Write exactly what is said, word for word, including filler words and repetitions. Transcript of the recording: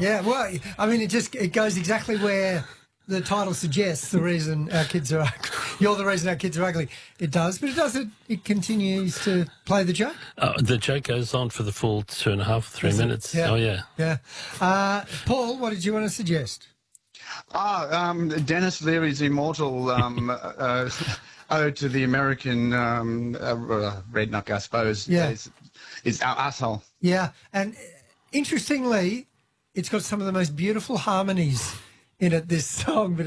Yeah, well, I mean, it just it goes exactly where the title suggests. The reason our kids are ugly. You're the reason our kids are ugly. It does, but it doesn't. It continues to play the joke. Uh, the joke goes on for the full two and a half, three Does it? minutes. Yeah. Oh yeah, yeah. Uh, Paul, what did you want to suggest? Ah, um, Dennis Leary's immortal um, uh, ode to the American um, uh, redneck, I suppose. Yeah. is, is our asshole. Yeah, and interestingly, it's got some of the most beautiful harmonies in it. This song, but